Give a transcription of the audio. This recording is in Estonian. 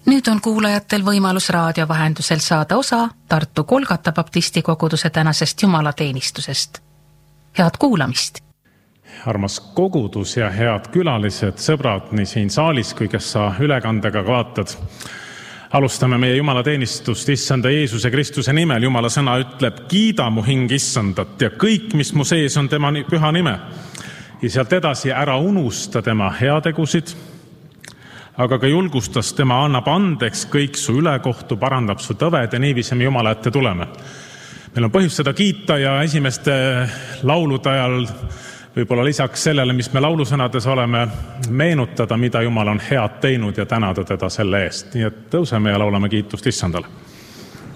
Nüüd on kuulajatel võimalus raadio vahendusel saada osa Tartu Kolgata Baptisti koguduse tänasest jumalateenistusest. Head kuulamist! Armas kogudus ja head külalised, sõbrad nii siin saalis kui kes sa ülekandega vaatad. Alustame meie jumalateenistust Issanda Jeesuse Kristuse nimel. Jumala sõna ütleb, kiida mu hing Issandat ja kõik, mis mu sees on tema püha nime. Ja sealt edasi ära unusta tema heategusid, aga ka julgustas tema annab andeks kõik su ülekohtu, parandab su tõved ja niiviisi me Jumala ette tuleme. Meil on põhjust seda kiita ja esimeste laulude ajal võib-olla lisaks sellele, mis me laulusõnades oleme, meenutada, mida Jumal on head teinud ja tänada teda selle eest. Nii et tõuseme ja laulame kiitust Issandale.